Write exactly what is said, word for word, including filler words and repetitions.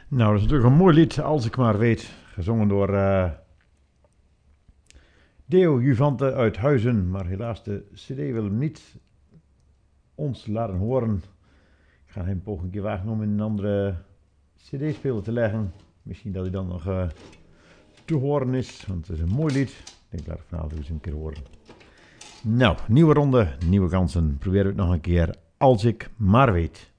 Nou, dat is natuurlijk een mooi lied, Als ik maar weet. Gezongen door uh, Deo Juvante uit Huizen. Maar helaas, de cd wil hem niet ons laten horen. Ik ga hem poging een keer wagen om in een andere cd-speler te leggen. Misschien dat hij dan nog uh, te horen is, want het is een mooi lied. Ik denk, laat ik vanavond eens een keer horen. Nou, nieuwe ronde, nieuwe kansen. Proberen we het nog een keer, Als ik maar weet.